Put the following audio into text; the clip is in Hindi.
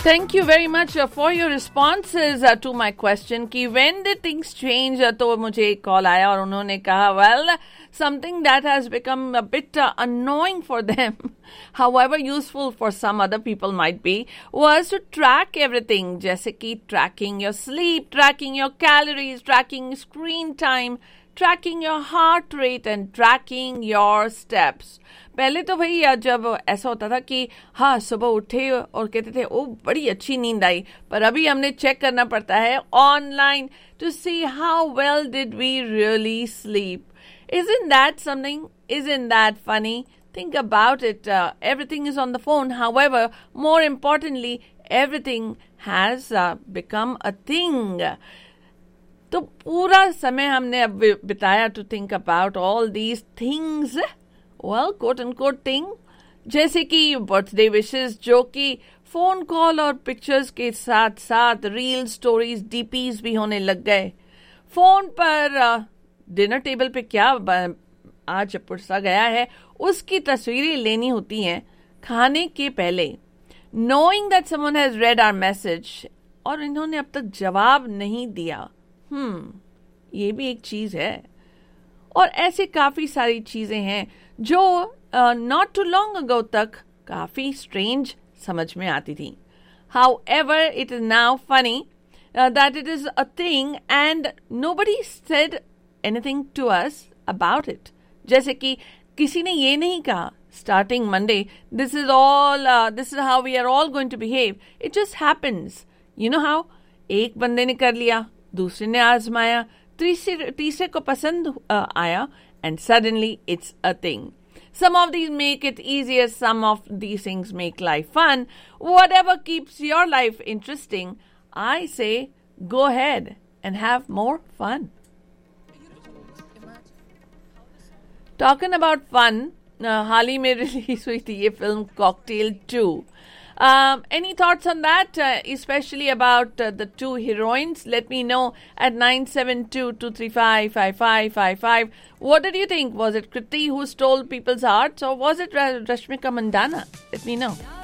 Thank you very much for your responses to my question कि when did things change? तो मुझे एक कॉल आया और उन्होंने कहा well, something that has become a bit annoying for them, however useful for some other people might be, was to track everything. जैसे कि tracking your sleep, tracking your calories, tracking screen time, tracking your heart rate and tracking your steps. पहले तो भाई जब ऐसा होता था कि हाँ सुबह उठे और कहते थे ओ बड़ी अच्छी नींद आई, पर अभी हमने चेक करना पड़ता है online to see how well did we really sleep. Isn't that something? Isn't that funny? Think about it. Everything is on the phone. However, more importantly, everything has become a thing. तो पूरा समय हमने अब बिताया to think about all these things. Well, quote unquote thing. जैसे कि बर्थडे विशेस जो कि फोन कॉल और पिक्चर्स के साथ साथ रील स्टोरीज डीपीज भी होने लग गए. फोन पर डिनर टेबल पे क्या आज पुरसा गया है उसकी तस्वीरें लेनी होती हैं खाने के पहले. Knowing that someone has read our message और इन्होंने अब तक जवाब नहीं दिया. ये भी एक चीज है. और ऐसे काफी सारी चीजें हैं जो नॉट टू लॉन्ग अगो तक काफी स्ट्रेंज समझ में आती थी. However, it is now funny that it is a thing and nobody said anything to us about it. जैसे कि किसी ने ये नहीं कहा starting Monday, this is how we are all going to behave. It just happens. You know how? एक बंदे ने कर लिया, दूसरे ने आजमाया, तीसरे को पसंद आया, and suddenly it's a thing. Some of these make it easier, some of these things make life fun. Whatever keeps your life interesting, I say go ahead and have more fun. Talking about fun, हाल ही में रिलीज हुई थी ये film Cocktail 2. Any thoughts on that, especially about the two heroines? Let me know at 972-235-5555. What did you think? Was it Kriti who stole people's hearts or was it Rashmika Mandanna? Let me know.